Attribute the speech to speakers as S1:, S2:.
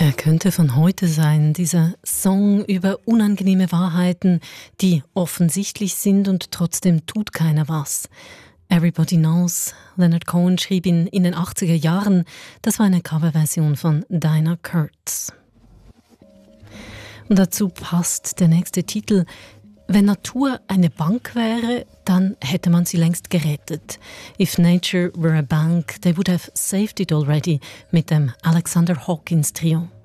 S1: Er könnte von heute sein, dieser Song über unangenehme Wahrheiten, die offensichtlich sind und trotzdem tut keiner was. Everybody Knows. Leonard Cohen schrieb ihn in den 80er Jahren. Das war eine Coverversion von Dinah Kurtz. Und dazu passt der nächste Titel. Wenn Natur eine Bank wäre, dann hätte man sie längst gerettet. If nature were a bank, they would have saved it already, mit dem Alexander Hawkins Trio.